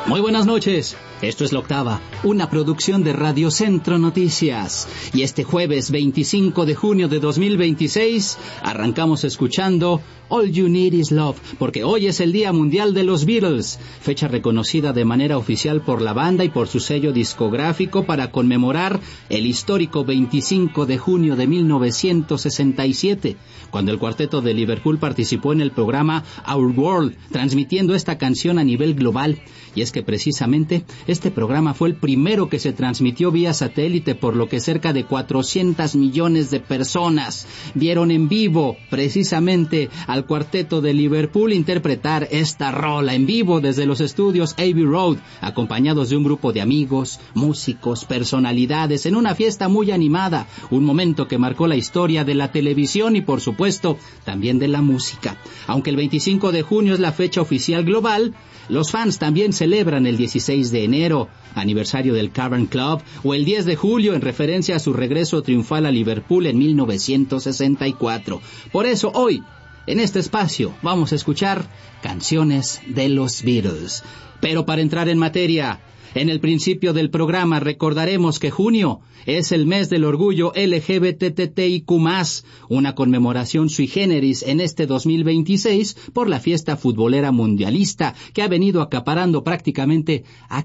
Muy buenas noches, esto es La Octava, una producción de Radio Centro Noticias. Y este jueves 25 de junio de 2026 arrancamos escuchando All You Need Is Love, porque hoy es el Día Mundial de los Beatles, fecha reconocida de manera oficial por la banda y por su sello discográfico para conmemorar el histórico 25 de junio de 1967, cuando el cuarteto de Liverpool participó en el programa Our World, transmitiendo esta canción a nivel global. Y es que precisamente este programa fue el primero que se transmitió vía satélite, por lo que cerca de 400 millones de personas vieron en vivo precisamente al cuarteto de Liverpool interpretar esta rola en vivo desde los estudios Abbey Road, acompañados de un grupo de amigos, músicos, personalidades, en una fiesta muy animada, un momento que marcó la historia de la televisión y por supuesto también de la música. Aunque el 25 de junio es la fecha oficial global, los fans también celebran el 16 de enero, aniversario del Cavern Club, o el 10 de julio en referencia a su regreso triunfal a Liverpool en 1964. Por eso hoy, en este espacio, vamos a escuchar canciones de los Beatles. Pero para entrar en materia, en el principio del programa recordaremos que junio es el mes del orgullo LGBTTIQ+, una conmemoración sui generis en este 2026 por la fiesta futbolera mundialista que ha venido acaparado prácticamente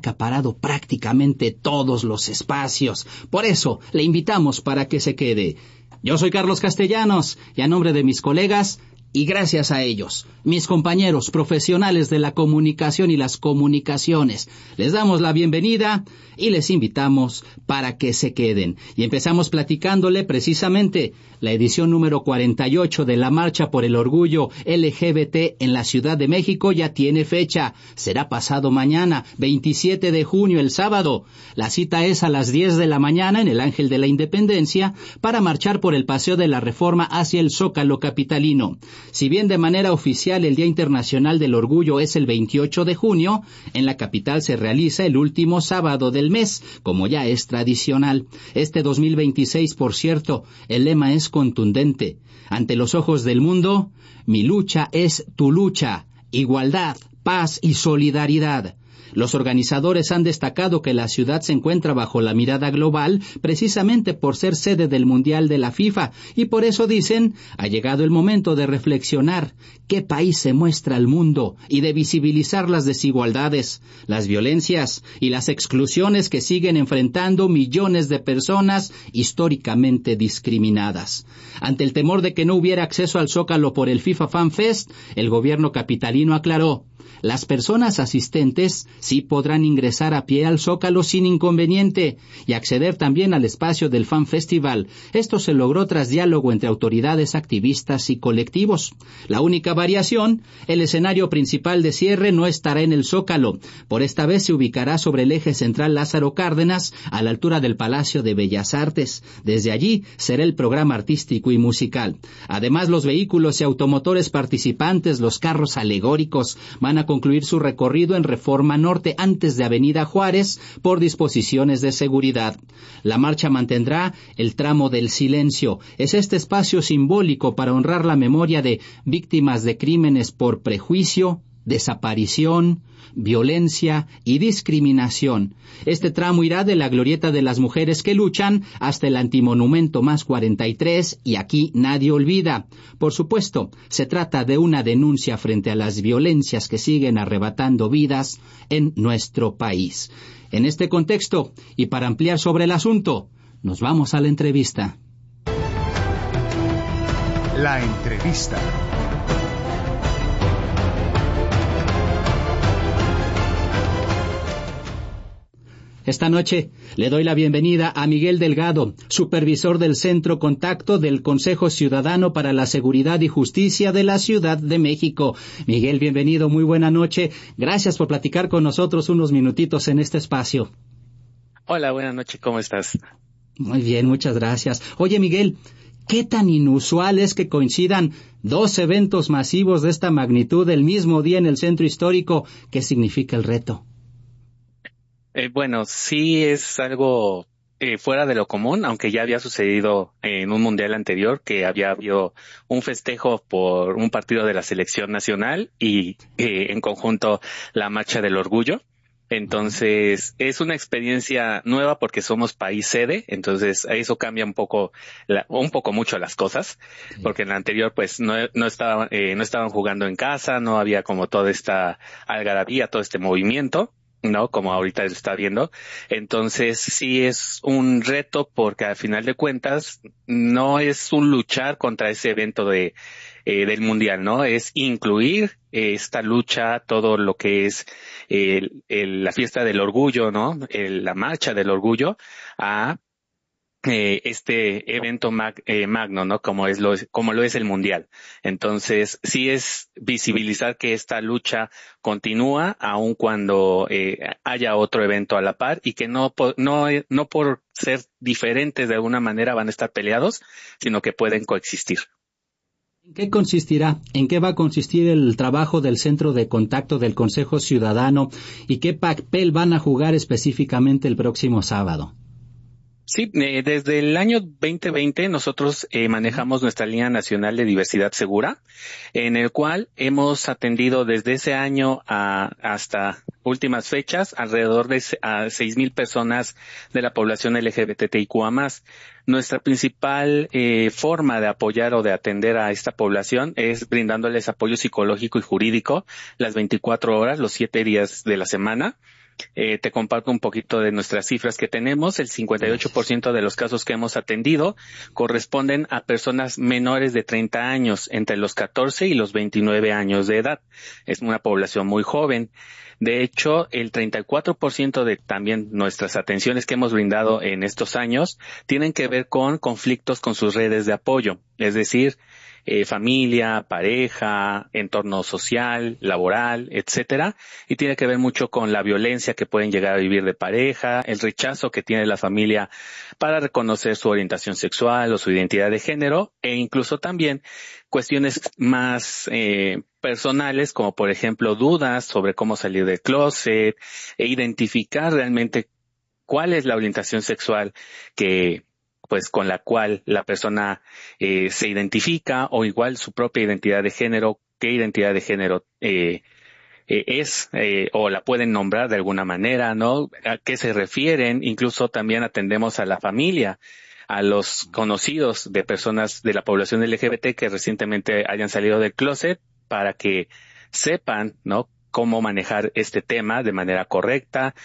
todos los espacios. Por eso le invitamos para que se quede. Yo soy Carlos Castellanos y a nombre de mis colegas, y gracias a ellos, mis compañeros profesionales de la comunicación y las comunicaciones, les damos la bienvenida y les invitamos para que se queden. Y empezamos platicándole precisamente la edición número 48 de la Marcha por el Orgullo LGBT en la Ciudad de México ya tiene fecha. Será pasado mañana, 27 de junio, el sábado. La cita es a las 10 de la mañana en el Ángel de la Independencia para marchar por el Paseo de la Reforma hacia el Zócalo capitalino. Si bien de manera oficial el Día Internacional del Orgullo es el 28 de junio, en la capital se realiza el último sábado del mes, como ya es tradicional. Este 2026, por cierto, el lema es contundente. Ante los ojos del mundo, mi lucha es tu lucha. Igualdad, paz y solidaridad. Los organizadores han destacado que la ciudad se encuentra bajo la mirada global precisamente por ser sede del Mundial de la FIFA y por eso dicen, ha llegado el momento de reflexionar qué país se muestra al mundo y de visibilizar las desigualdades, las violencias y las exclusiones que siguen enfrentando millones de personas históricamente discriminadas. Ante el temor de que no hubiera acceso al Zócalo por el FIFA Fan Fest, el gobierno capitalino aclaró: las personas asistentes sí podrán ingresar a pie al Zócalo sin inconveniente y acceder también al espacio del Fan Festival. Esto se logró tras diálogo entre autoridades, activistas y colectivos. La única variación, el escenario principal de cierre no estará en el Zócalo. Por esta vez se ubicará sobre el eje central Lázaro Cárdenas, a la altura del Palacio de Bellas Artes. Desde allí será el programa artístico y musical. Además, los vehículos y automotores participantes, los carros alegóricos, van a concluir su recorrido en Reforma Norte antes de Avenida Juárez por disposiciones de seguridad. La marcha mantendrá el tramo del silencio. Es este espacio simbólico para honrar la memoria de víctimas de crímenes por prejuicio, desaparición, violencia y discriminación. Este tramo irá de la Glorieta de las Mujeres que Luchan hasta el Antimonumento más 43 y aquí nadie olvida. Por supuesto, se trata de una denuncia frente a las violencias que siguen arrebatando vidas en nuestro país. En este contexto, y para ampliar sobre el asunto, nos vamos a la entrevista. La entrevista. Esta noche le doy la bienvenida a Miguel Delgado, supervisor del Centro Contacto del Consejo Ciudadano para la Seguridad y Justicia de la Ciudad de México. Miguel, bienvenido, muy buena noche. Gracias por platicar con nosotros unos minutitos en este espacio. Hola, buenas noches, ¿cómo estás? Muy bien, muchas gracias. Oye, Miguel, ¿qué tan inusual es que coincidan dos eventos masivos de esta magnitud el mismo día en el centro histórico? ¿Qué significa el reto? Bueno, sí es algo fuera de lo común, aunque ya había sucedido en un mundial anterior que había habido un festejo por un partido de la selección nacional y en conjunto la marcha del orgullo. Entonces, es una experiencia nueva porque somos país sede, entonces eso cambia un poco mucho las cosas, Sí. porque en la anterior pues no estaban jugando en casa, no había como toda esta algarabía, todo este movimiento, ¿no? Como ahorita se está viendo. Entonces, sí es un reto porque al final de cuentas no es un luchar contra ese evento del mundial, ¿no? Es incluir esta lucha, todo lo que es la fiesta del orgullo, ¿no? La marcha del orgullo a este evento magno, ¿no? Como lo es el mundial. Entonces, sí es visibilizar que esta lucha continúa aun cuando haya otro evento a la par y que no por ser diferentes de alguna manera van a estar peleados, sino que pueden coexistir. ¿En qué consistirá? ¿En qué va a consistir el trabajo del Centro de Contacto del Consejo Ciudadano y qué papel van a jugar específicamente el próximo sábado? Sí, desde el año 2020 nosotros manejamos nuestra línea nacional de diversidad segura, en el cual hemos atendido desde ese año hasta últimas fechas alrededor de 6,000 personas de la población LGBTIQA+. Nuestra principal forma de apoyar o de atender a esta población es brindándoles apoyo psicológico y jurídico las 24 horas, los 7 días de la semana. Te comparto un poquito de nuestras cifras que tenemos. El 58% de los casos que hemos atendido corresponden a personas menores de 30 años, entre los 14 y los 29 años de edad. Es una población muy joven. De hecho, el 34% de también nuestras atenciones que hemos brindado en estos años tienen que ver con conflictos con sus redes de apoyo, es decir, familia, pareja, entorno social, laboral, etcétera, y tiene que ver mucho con la violencia que pueden llegar a vivir de pareja, el rechazo que tiene la familia para reconocer su orientación sexual o su identidad de género, e incluso también cuestiones más personales, como por ejemplo dudas sobre cómo salir del closet e identificar realmente cuál es la orientación sexual que pues con la cual la persona se identifica, o igual su propia identidad de género, qué identidad de género es, o la pueden nombrar de alguna manera, ¿no? A qué se refieren. Incluso también atendemos a la familia, a los conocidos de personas de la población LGBT que recientemente hayan salido del closet, para que sepan, ¿no?, cómo manejar este tema de manera correcta,